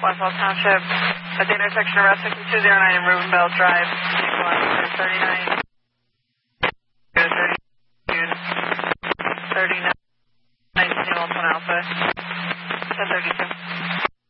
Westfall Township, at the intersection of Route 6209 and Rubenbell Drive, 39, 39, 19 Alpha, 1032.